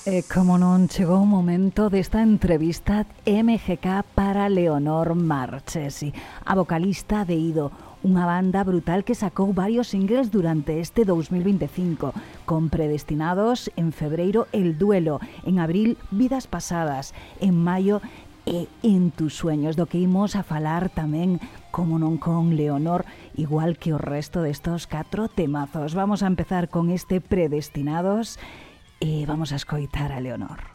Como non chegou o momento desta entrevista MGK para Leonor Marchesi, a vocalista de Ido, unha banda brutal que sacou varios singles durante este 2025, con Predestinados, en febreiro El Duelo, en abril Vidas Pasadas, en maio e En tus sueños, do que imos a falar tamén, como non, con Leonor, igual que o resto destos 4 temazos. Vamos a empezar con este Predestinados e vamos a escoitar a Leonor.